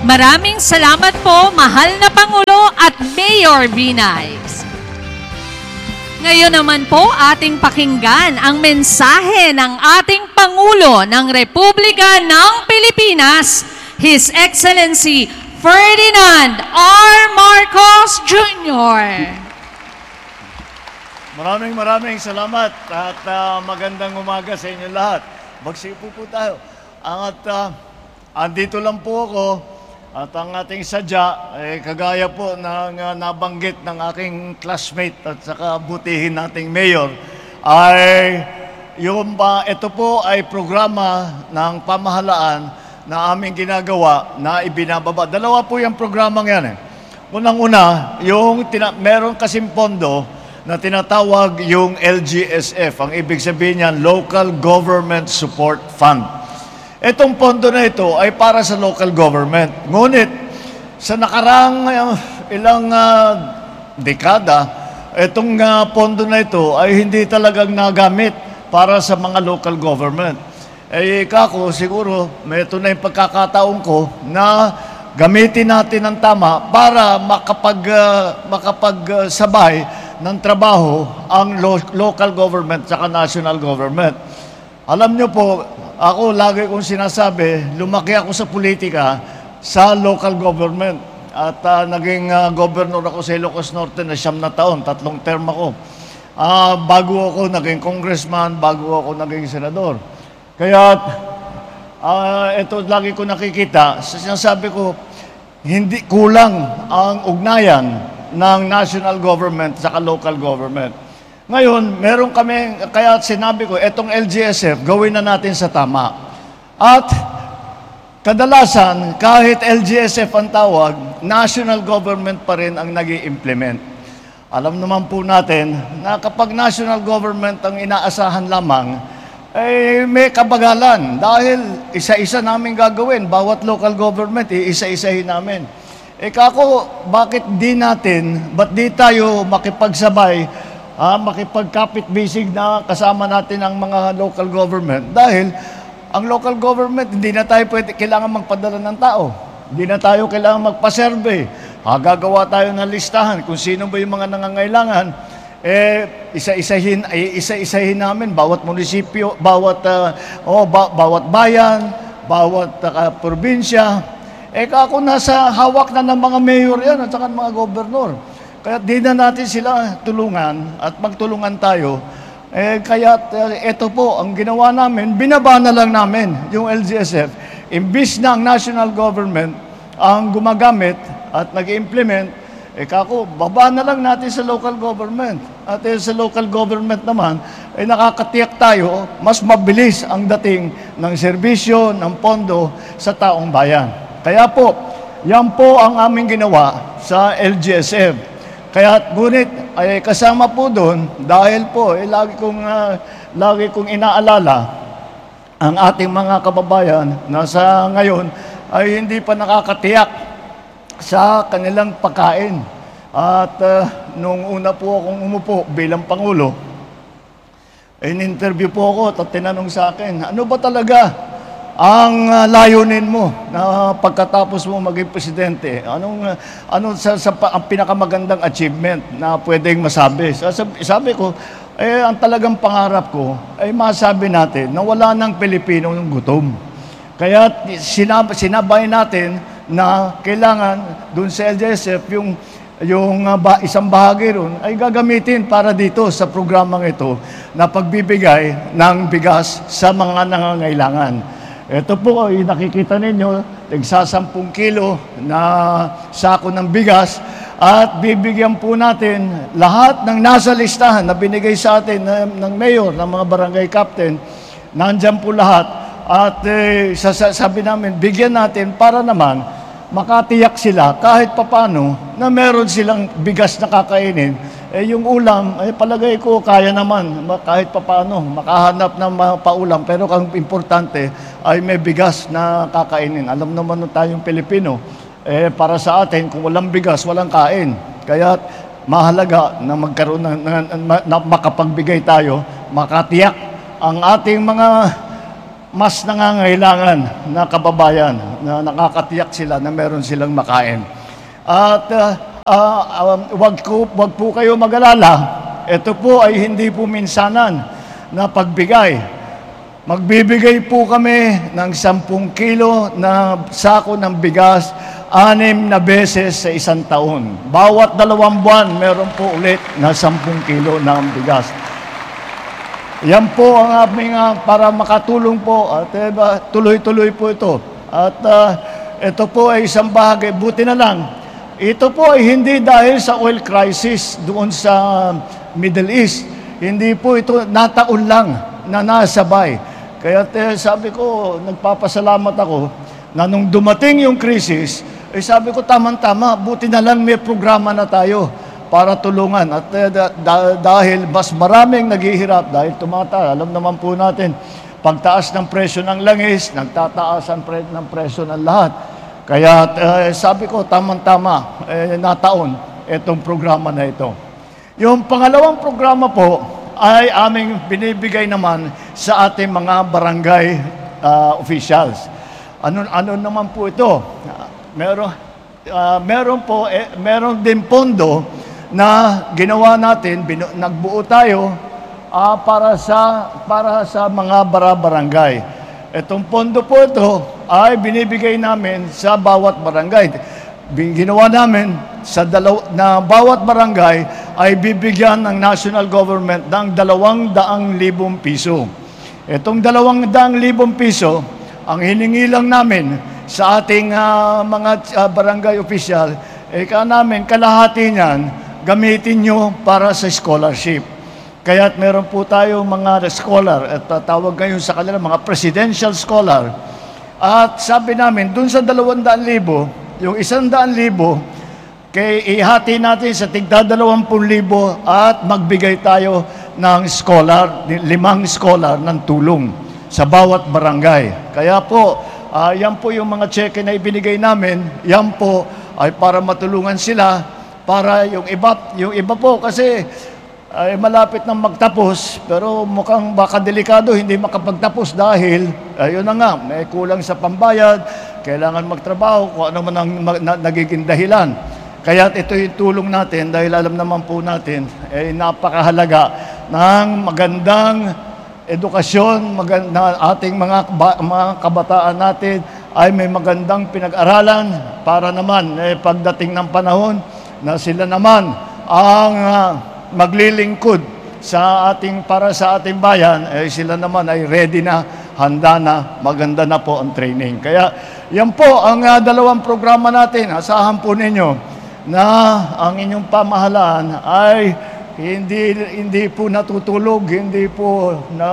Maraming salamat po, mahal na Pangulo at Mayor Binay. Ngayon naman po ating pakinggan ang mensahe ng ating Pangulo ng Republika ng Pilipinas, His Excellency Ferdinand R. Marcos Jr. Maraming salamat at magandang umaga sa inyo lahat. Magsipo po tayo. Andito lang po ako at ang ating sadya, kagaya po ng nabanggit ng aking classmate at saka butihin nating mayor, ay ito po ay programa ng pamahalaan na aming ginagawa na ibinababa. Dalawa po yung programang yan. Unang-una, meron kasing pondo na tinatawag yung LGSF. Ang ibig sabihin niyan, Local Government Support Fund. Itong pondo na ito ay para sa local government. Ngunit, sa nakarang ilang dekada, itong pondo na ito ay hindi talagang nagamit para sa mga local government. Kako, siguro, ito na yung pagkakataon ko na gamitin natin ng tama para makapagsabay ng trabaho ang local government at national government. Alam nyo po, ako lagi kong sinasabi, lumaki ako sa politika sa local government at naging governor ako sa Ilocos Norte na 9 na taon, 3 term ako. Bago ako naging congressman, bago ako naging senador. Kaya ito lagi ko nakikita, sinasabi ko, hindi kulang ang ugnayan ng national government sa local government. Ngayon, meron kami, kaya sinabi ko, etong LGSF, gawin na natin sa tama. At kadalasan, kahit LGSF ang tawag, national government pa rin ang nag-i-implement. Alam naman po natin na kapag national government ang inaasahan lamang, may kabagalan dahil isa-isa namin gagawin. Bawat local government, isa-isahin namin. Kako, ba't di tayo makipagsabay, makipagkapit-bisig na kasama natin ang mga local government? Dahil ang local government, hindi na tayo kailangan magpadala ng tao. Hindi na tayo kailangan magpa-survey. Gagawa tayo ng listahan kung sino ba yung mga nangangailangan. Isa-isahin namin bawat munisipyo, bawat bayan, bawat probinsya. Kako, nasa hawak na ng mga mayor yan at saka mga gobernador. Kaya di na natin sila tulungan at magtulungan tayo. Kaya ito po, ang ginawa namin, binaba na lang namin yung LGSF. Imbis na ang national government ang gumagamit at nag-implement, kako, baba na lang natin sa local government. At sa local government naman, nakakatiyak tayo, mas mabilis ang dating ng serbisyo, ng pondo sa taong bayan. Kaya po, yan po ang aming ginawa sa LGSF. Kaya ngunit ay kasama po doon dahil po lagi kong inaalala ang ating mga kababayan na sa ngayon ay hindi pa nakakatiyak sa kanilang pagkain. At nung una po akong umupo bilang Pangulo, in-interview po ako at tinanong sa akin, ano ba talaga ang layunin mo na pagkatapos mo maging presidente? Ang pinakamagandang achievement na pwedeng masabi? Sabi ko, ang talagang pangarap ko ay masabi natin na wala ng Pilipino ng gutom. Kaya sinabay natin na kailangan dun sa LGSF yung isang bahagi ron ay gagamitin para dito sa programang ito na pagbibigay ng bigas sa mga nangangailangan. Ito po ay nakikita ninyo, tig-10 kilo na sako ng bigas at bibigyan po natin lahat ng nasa listahan na binigay sa atin ng mayor, ng mga barangay captain. Nandyan po lahat at sabi namin, bigyan natin para naman makatiyak sila kahit papano na meron silang bigas na kakainin. Yung ulam, palagay ko kaya naman kahit papano makahanap ng paulam. Pero ang importante ay may bigas na kakainin. Alam naman ng tayong Pilipino, para sa atin, kung walang bigas, walang kain. Kaya mahalaga na magkaroon na makapagbigay tayo, makatiyak ang ating mga mas nangangailangan na kababayan na nakakatiyak sila na meron silang makain. At wag po kayo mag-alala, ito po ay hindi po minsanan na pagbigay. Magbibigay po kami ng 10 kilo na sako ng bigas 6 na beses sa isang taon. Bawat 2 buwan, meron po ulit na 10 kilo ng bigas. Yan po ang aming para makatulong po at tuloy-tuloy po ito. At ito po ay isang bahagi. Buti na lang, ito po ay hindi dahil sa oil crisis doon sa Middle East. Hindi po ito nataon lang na nasabay. Kaya sabi ko, nagpapasalamat ako na nung dumating yung crisis, sabi ko tamang-tama, buti na lang may programa na tayo para tulungan. At dahil mas maraming naghihirap, dahil tumataas, alam naman po natin, pagtaas ng presyo ng langis, nagtataas ang ng presyo ng lahat. Kaya sabi ko, tamang-tama, nataon itong programa na ito. Yung pangalawang programa po ay aming binibigay naman sa ating mga barangay officials. Ano naman po ito? Meron din pondo na ginawa natin, nagbuo tayo para sa mga barangay. Itong pondo po ito ay binibigay namin sa bawat barangay. Ginawa namin na bawat barangay ay bibigyan ng national government ng 200,000 piso. Itong 200,000 piso, ang hiningi lang namin sa ating mga barangay official, namin kalahati niyan, gamitin nyo para sa scholarship. Kaya't meron po tayo mga scholar, at tawag ngayon sa kanila mga presidential scholar. At sabi namin, dun sa 200,000, yung 100,000, ihati natin sa tigda 20,000 at magbigay tayo ng scholar, 5 scholar ng tulong sa bawat barangay. Kaya po, yan po yung mga cheque na ibinigay namin, yan po ay para matulungan sila, para yung iba po kasi ay malapit nang magtapos, pero mukhang baka delikado hindi makapagtapos dahil ayun na nga, may kulang sa pambayad, kailangan magtrabaho, kung ano man ang nagiging dahilan. Kaya ito yung tulong natin dahil alam naman po natin napakahalaga ng magandang edukasyon, na ating mga kabataan natin ay may magandang pinag-aralan para naman pagdating ng panahon na sila naman ang maglilingkod para sa ating bayan, sila naman ay ready na, handa na, maganda na po ang training. Kaya yan po ang 2 programa natin. Asahan po ninyo na ang inyong pamahalaan ay hindi po natutulog, hindi po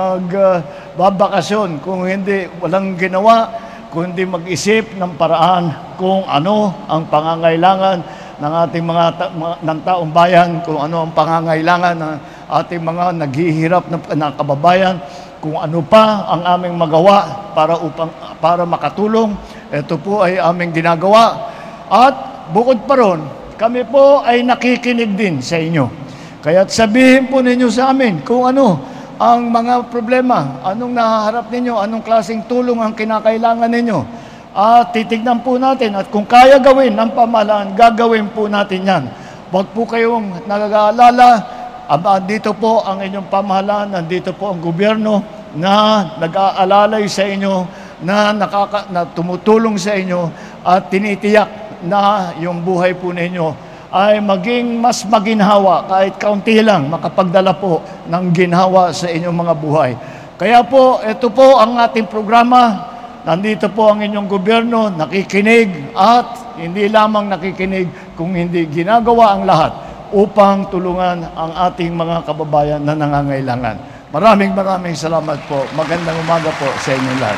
nagbabakasyon, kung hindi walang ginawa, kundi mag-isip ng paraan kung ano ang pangangailangan ng ating ng taong bayan, kung ano ang pangangailangan ng ating mga naghihirap na kababayan, kung ano pa ang aming magawa para makatulong. Ito po ay aming ginagawa. At bukod pa ron, kami po ay nakikinig din sa inyo. Kaya sabihin po ninyo sa amin kung ano ang mga problema, anong nahaharap ninyo, anong klaseng tulong ang kinakailangan ninyo. At titignan po natin at kung kaya gawin ng pamahalaan, gagawin po natin yan. Huwag po kayong nag-aalala, dito po ang inyong pamahalaan, nandito po ang gobyerno na nag-aalalay sa inyo, na tumutulong sa inyo at tinitiyak na yung buhay po ninyo ay mas maginhawa, kahit kaunti lang, makapagdala po ng ginhawa sa inyong mga buhay. Kaya po, ito po ang ating programa. Nandito po ang inyong gobyerno, nakikinig at hindi lamang nakikinig, kung hindi ginagawa ang lahat upang tulungan ang ating mga kababayan na nangangailangan. Maraming salamat po. Magandang umaga po sa inyong lahat.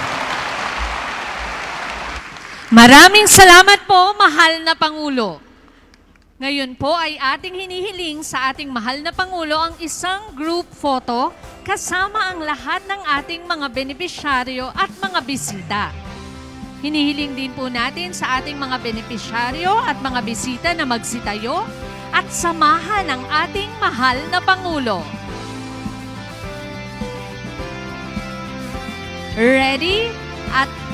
Maraming salamat po, mahal na Pangulo. Ngayon po ay ating hinihiling sa ating mahal na Pangulo ang isang group photo kasama ang lahat ng ating mga benepisyaryo at mga bisita. Hinihiling din po natin sa ating mga benepisyaryo at mga bisita na magsitayo at samahan ang ating mahal na Pangulo. Ready? At